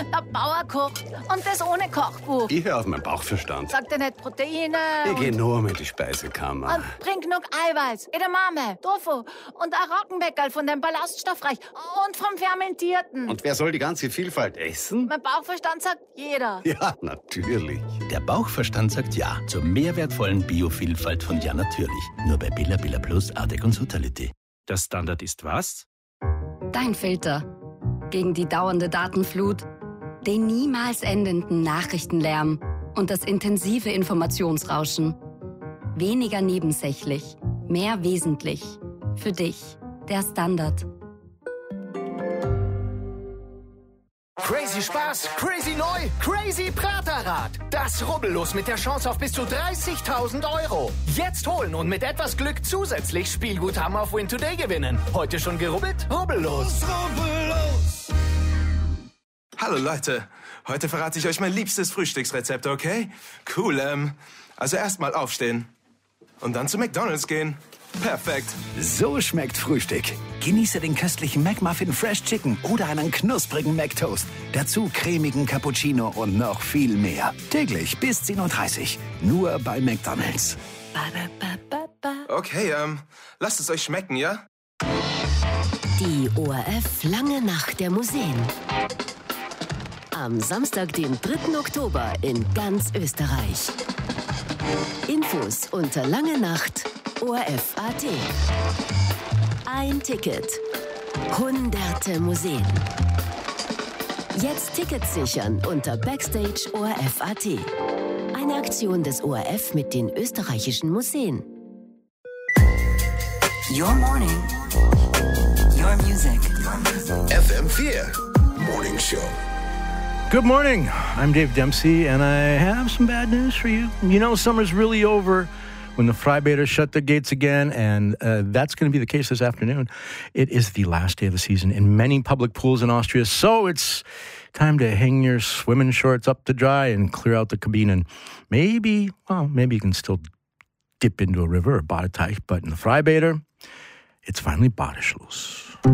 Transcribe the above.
Der Bauer kocht und das ohne Kochbuch. Ich höre auf meinen Bauchverstand. Sagt er nicht Proteine Ich gehe nur mit die Speisekammer. und bring genug Eiweiß, Edamame, Tofu und ein Roggenbäckerl von dem Ballaststoffreich und vom Fermentierten. Und wer soll die ganze Vielfalt essen? Mein Bauchverstand sagt jeder. Ja, natürlich. Der Bauchverstand sagt ja zur mehrwertvollen Biovielfalt von Ja natürlich. Nur bei Billa Billa Plus, Ardec und Sutality. Der Standard ist was? Dein Filter. Gegen die dauernde Datenflut, den niemals endenden Nachrichtenlärm und das intensive Informationsrauschen. Weniger nebensächlich, mehr wesentlich. Für dich, der Standard. Crazy Spaß, crazy neu, crazy Praterrad. Das Rubbellos mit der Chance auf bis zu 30.000 €. Jetzt holen und mit etwas Glück zusätzlich Spielguthaben auf Win Today gewinnen. Heute schon gerubbelt? Rubbellos. Hallo Leute, heute verrate ich euch mein liebstes Frühstücksrezept, okay? Cool, also erstmal aufstehen und dann zu McDonald's gehen. Perfekt. So schmeckt Frühstück. Genieße den köstlichen McMuffin Fresh Chicken oder einen knusprigen McToast. Dazu cremigen Cappuccino und noch viel mehr. Täglich bis 10:30 Uhr. Nur bei McDonald's. Okay, lasst es euch schmecken, ja? Die ORF Lange Nacht der Museen. Am Samstag, den 3. Oktober in ganz Österreich. Infos unter langenacht.orf.at. Ein Ticket. Hunderte Museen. Jetzt Tickets sichern unter Backstage.orf.at. Eine Aktion des ORF mit den österreichischen Museen. Your morning, your music. FM4 Morning Show. Good morning. I'm Dave Dempsey, and I have some bad news for you. You know, summer's really over when the Freibäder shut their gates again, and that's going to be the case this afternoon. It is the last day of the season in many public pools in Austria, so it's time to hang your swimming shorts up to dry and clear out the cabin. And maybe you can still dip into a river or Badeteich, but in the Freibäder, it's finally Badeschluss.